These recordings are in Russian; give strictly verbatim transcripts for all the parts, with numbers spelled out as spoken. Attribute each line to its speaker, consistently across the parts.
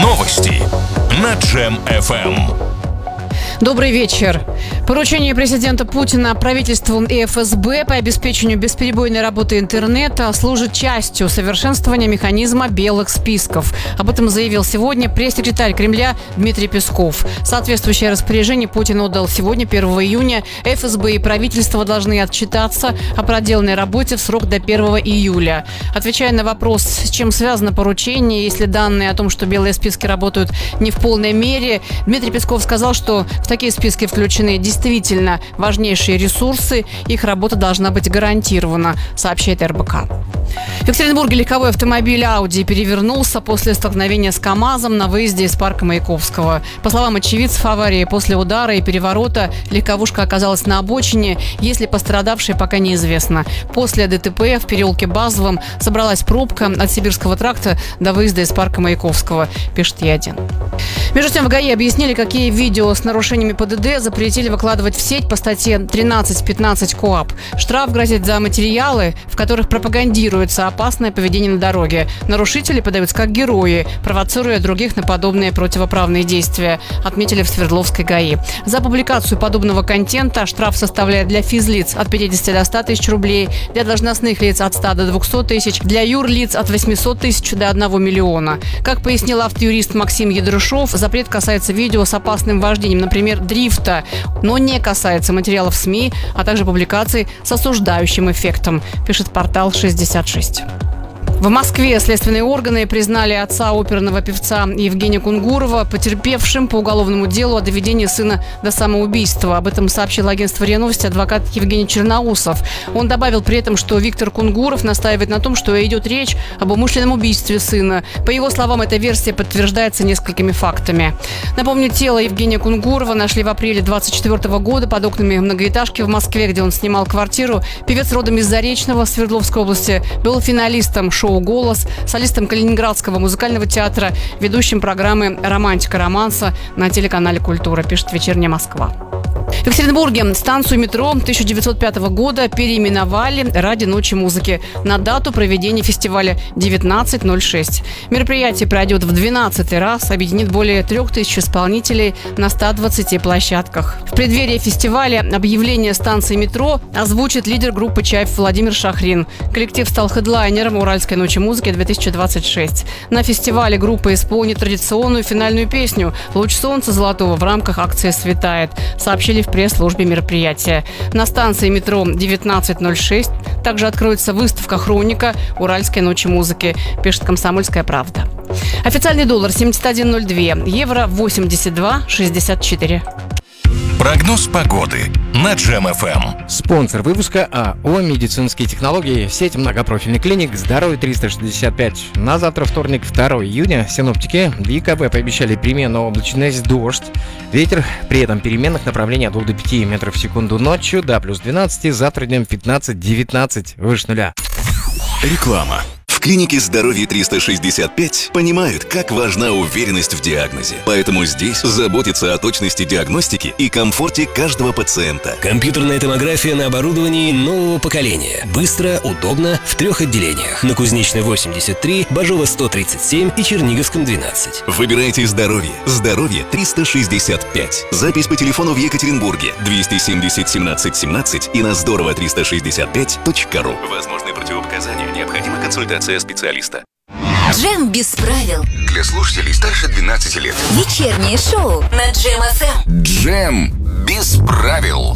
Speaker 1: Новости на Джем эф эм.
Speaker 2: Добрый вечер. Поручение президента Путина правительству и эф эс бэ по обеспечению бесперебойной работы интернета служит частью совершенствования механизма белых списков. Об этом заявил сегодня пресс-секретарь Кремля Дмитрий Песков. Соответствующее распоряжение Путин отдал сегодня, первого июня. эф эс бэ и правительство должны отчитаться о проделанной работе в срок до первого июля. Отвечая на вопрос, с чем связано поручение, если данные о том, что белые списки работают не в полной мере, Дмитрий Песков сказал, что в такие списки включены действительно важнейшие ресурсы. Их работа должна быть гарантирована, сообщает эр бэ ка. В Екатеринбурге легковой автомобиль Audi перевернулся после столкновения с КАМАЗом на выезде из парка Маяковского. По словам очевидцев аварии, после удара и переворота легковушка оказалась на обочине, если пострадавшие пока неизвестно. После дэ тэ пэ в переулке Базовом собралась пробка от Сибирского тракта до выезда из парка Маяковского, пишет Е один. Между тем, в ГАИ объяснили, какие видео с нарушениями пэ дэ дэ запретили выкладывать в сеть по статье тринадцать пятнадцать КоАП. Штраф грозит за материалы, в которых пропагандируется опасное поведение на дороге. Нарушители подаются как герои, провоцируя других на подобные противоправные действия, отметили в Свердловской ГАИ. За публикацию подобного контента штраф составляет для физлиц от пятидесяти до ста тысяч рублей, для должностных лиц от ста до двухсот тысяч, для юрлиц от восьмисот тысяч до одного миллиона. Как пояснил автоюрист Максим Ядрышов, запрет касается видео с опасным вождением, например, дрифта, но не касается материалов СМИ, а также публикаций с осуждающим эффектом, пишет портал шестьдесят шесть. В Москве следственные органы признали отца оперного певца Евгения Кунгурова потерпевшим по уголовному делу о доведении сына до самоубийства. Об этом сообщил агентство РИА Новости адвокат Евгений Черноусов. Он добавил при этом, что Виктор Кунгуров настаивает на том, что идет речь об умышленном убийстве сына. По его словам, эта версия подтверждается несколькими фактами. Напомню, тело Евгения Кунгурова нашли в апреле двадцать четвёртого года под окнами многоэтажки в Москве, где он снимал квартиру. Певец родом из Заречного, Свердловской области, был финалистом шоу «Голос», солистом Калининградского музыкального театра, ведущим программы «Романтика романса» на телеканале «Культура», пишет «Вечерняя Москва». В Екатеринбурге станцию метро тысяча девятьсот пятого года переименовали ради Ночи музыки на дату проведения фестиваля девятнадцать ноль шесть. Мероприятие пройдет в двенадцатый раз, объединит более трех тысяч исполнителей на ста двадцати площадках. В преддверии фестиваля объявление станции метро озвучит лидер группы «Чайф» Владимир Шахрин. Коллектив стал хедлайнером Уральской ночи музыки две тысячи двадцать шесть. На фестивале группа исполнит традиционную финальную песню «Луч солнца золотого» в рамках акции «Светает», сообщили в пресс-службе мероприятия. На станции метро девятнадцать ноль шесть также откроется выставка «Хроника Уральской ночи музыки», пишет «Комсомольская правда». Официальный доллар семьдесят один ноль два, евро восемьдесят два шестьдесят четыре.
Speaker 1: Прогноз погоды на Джем эф эм.
Speaker 3: Спонсор выпуска АО «Медицинские технологии», сеть многопрофильных клиник «Здоровье триста шестьдесят пять». На завтра, вторник, второго июня, синоптики в ЕКБ пообещали переменную облачность, дождь. Ветер при этом переменных направлений от двух до пяти метров в секунду ночью до плюс двенадцати, завтра днем пятнадцать-девятнадцать, выше нуля.
Speaker 4: Реклама. В клинике «Здоровье триста шестьдесят пять» понимают, как важна уверенность в диагнозе. Поэтому здесь заботятся о точности диагностики и комфорте каждого пациента.
Speaker 5: Компьютерная томография на оборудовании нового поколения. Быстро, удобно, в трех отделениях. На Кузнечной восемьдесят три, Бажова сто тридцать семь и Черниговском двенадцать.
Speaker 4: Выбирайте «Здоровье». «Здоровье триста шестьдесят пять». Запись по телефону в Екатеринбурге двести семьдесят семнадцать семнадцать и на здорово триста шестьдесят пять точка ру. Возможны противопоказания. Необходима консультация специалиста.
Speaker 6: Джем без правил.
Speaker 7: Для слушателей старше двенадцати лет.
Speaker 6: Вечернее шоу на Джем эф эм.
Speaker 7: Джем без правил.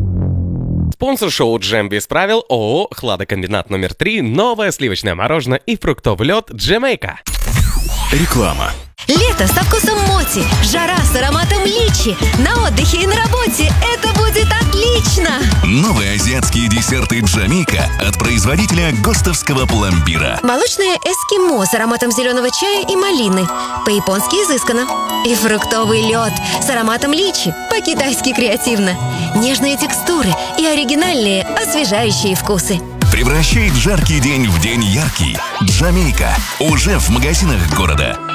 Speaker 8: Спонсор шоу «Джем без правил» ООО «Хладокомбинат номер три», новое сливочное мороженое и фруктовый лед «Джемейка».
Speaker 4: Реклама.
Speaker 6: Лето со вкусом моти, жара с ароматом личи. На отдыхе и на работе это будет отлично!
Speaker 4: Новые азиатские десерты «Джамейка» от производителя ГОСТовского пломбира.
Speaker 6: Молочное эскимо с ароматом зеленого чая и малины. По-японски изысканно. И фруктовый лед с ароматом личи. По-китайски креативно. Нежные текстуры и оригинальные освежающие вкусы.
Speaker 4: Превращает жаркий день в день яркий. «Джамейка» уже в магазинах города.